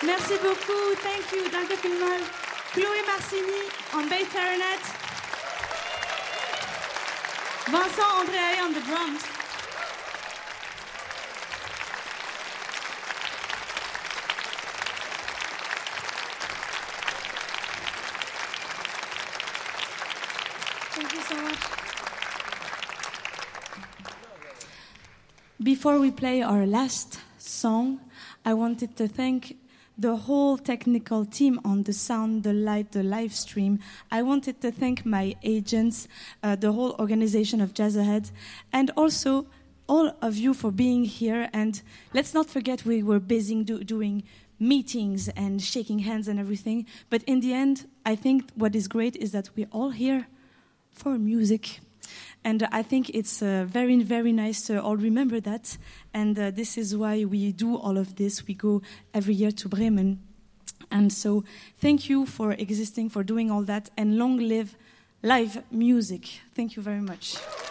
Merci beaucoup. Thank you. Danke vielmals. Chloé Marcini on bass clarinet. Vincent Andréaé on the drums. Thank you so much. Before we play our last song, I wanted to thank the whole technical team on the sound, the light, the live stream. I wanted to thank my agents, the whole organization of Jazz Ahead, and also all of you for being here. And let's not forget we were busy doing meetings and shaking hands and everything. But in the end, I think what is great is that we're all here for music. And I think it's very, very nice to all remember that. And this is why we do all of this. We go every year to Bremen. And so thank you for existing, for doing all that. And long live live music. Thank you very much.